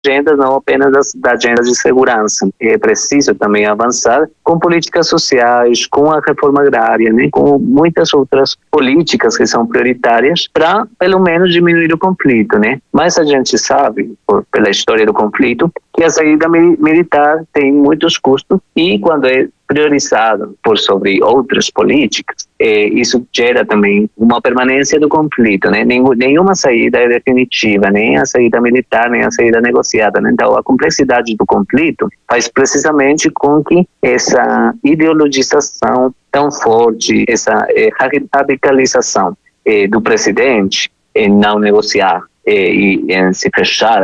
agendas, não apenas das agendas de segurança. É preciso também avançar com políticas sociais, com a reforma agrária, né, com muitas outras políticas que são prioritárias para, pelo menos, diminuir o conflito, né? Mas a gente sabe, pela história do conflito, que a saída militar tem muitos custos e quando é priorizado por sobre outras políticas, isso gera também uma permanência do conflito, né? Nenhuma saída é definitiva, nem a saída militar, nem a saída negociada, né? Então, a complexidade do conflito faz precisamente com que essa ideologização tão forte, essa radicalização do presidente em não negociar e em se fechar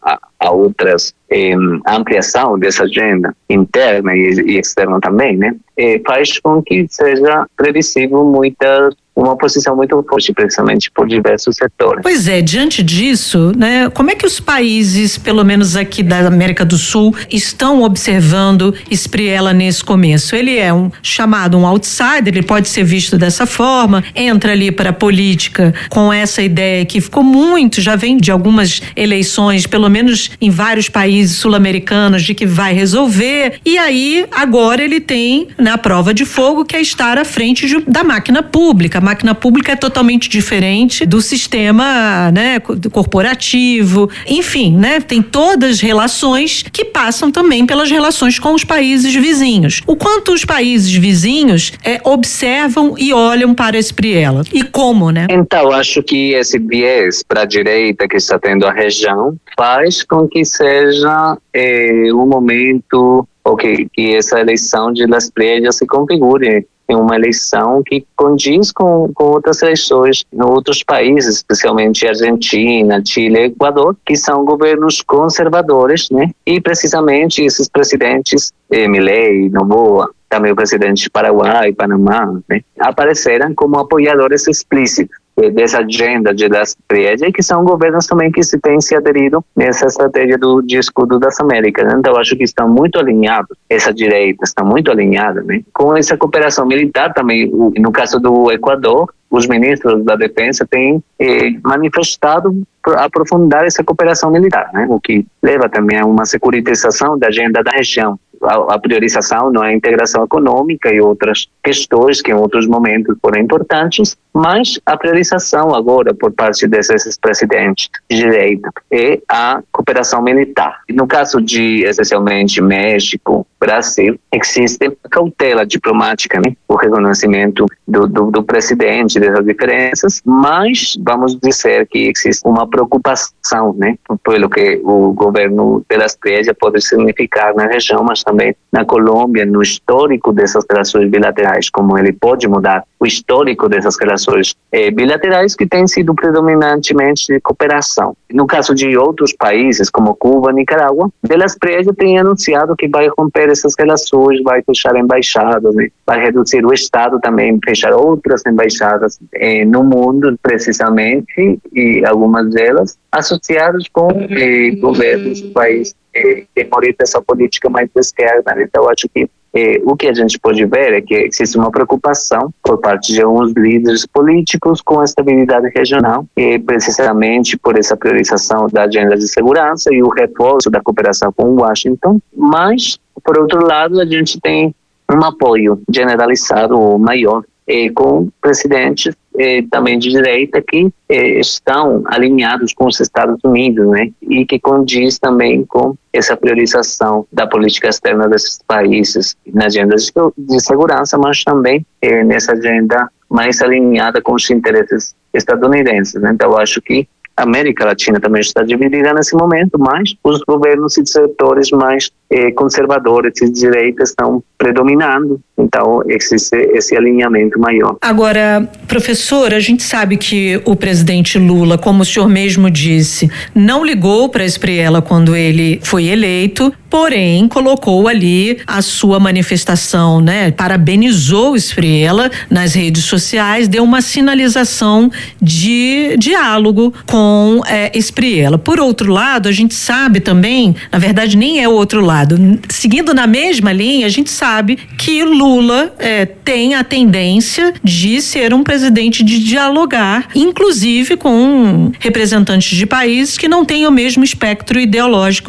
a outras ampliação dessa agenda interna e externa também, né? Faz com que seja previsível uma posição muito forte, precisamente por diversos setores. Pois é, diante disso, né, como é que os países, pelo menos aqui da América do Sul, estão observando Espriella nesse começo? Ele é um outsider, ele pode ser visto dessa forma, entra ali para a política com essa ideia que ficou muito, já vem de algumas eleições, pelo menos em vários países sul-americanos, de que vai resolver, e aí agora ele tem na prova de fogo que é estar à frente da máquina pública. A máquina pública é totalmente diferente do sistema, né, corporativo, enfim, né, tem todas as relações que passam também pelas relações com os países vizinhos. O quanto os países vizinhos observam e olham para Espriella e como, né? Então, acho que esse viés para a direita que está tendo a região faz com que seja um momento que essa eleição de Las Priedas se configure em uma eleição que condiz com outras eleições em outros países, especialmente Argentina, Chile, Equador, que são governos conservadores, né? E precisamente esses presidentes, Milei, Noboa, também o presidente de Paraguai, Panamá, né, apareceram como apoiadores explícitos dessa agenda de Las Priedas, que são governos também que têm se aderido nessa estratégia de escudo das Américas. Né? Então, acho que estão muito alinhados, essa direita está muito alinhada, né? Com essa cooperação militar também. No caso do Equador, os ministros da Defesa têm manifestado aprofundar essa cooperação militar, né? O que leva também a uma securitização da agenda da região. A priorização não é a integração econômica e outras questões que em outros momentos foram importantes, mas a priorização agora por parte desses presidentes de direita é a cooperação militar. E no caso de, especialmente, México, Brasil, existe cautela diplomática, né? O reconhecimento do presidente dessas diferenças, mas vamos dizer que existe uma preocupação, né? Pelo que o governo de Las Priedas pode significar na região, mas também na Colômbia, no histórico dessas relações bilaterais, como ele pode mudar o histórico dessas relações bilaterais que têm sido predominantemente de cooperação. No caso de outros países, como Cuba, Nicarágua, de Las Priedas tem anunciado que vai romper essas relações, vai fechar embaixadas, né? Vai reduzir o Estado também, fechar outras embaixadas no mundo, precisamente, e algumas delas associadas com governos do país que tem essa política mais de esquerda. Então, acho que o que a gente pode ver é que existe uma preocupação por parte de alguns líderes políticos com a estabilidade regional, precisamente por essa priorização da agenda de segurança e o reforço da cooperação com Washington. Mas, por outro lado, a gente tem um apoio generalizado ou maior com presidentes também de direita que estão alinhados com os Estados Unidos, né? E que condiz também com essa priorização da política externa desses países na agenda de segurança, mas também nessa agenda mais alinhada com os interesses estadunidenses, né? Então, eu acho que a América Latina também está dividida nesse momento, mas os governos e setores mais conservadores e de direita estão predominando. Então, existe esse alinhamento maior. Agora, professor, a gente sabe que o presidente Lula, como o senhor mesmo disse, não ligou para Espriella quando ele foi eleito, porém colocou ali a sua manifestação, né? Parabenizou Espriella nas redes sociais, deu uma sinalização de diálogo com Espriella. Por outro lado, a gente sabe também, na verdade nem é o outro lado, lado. Seguindo na mesma linha, a gente sabe que Lula tem a tendência de ser um presidente de dialogar, inclusive com representantes de países que não têm o mesmo espectro ideológico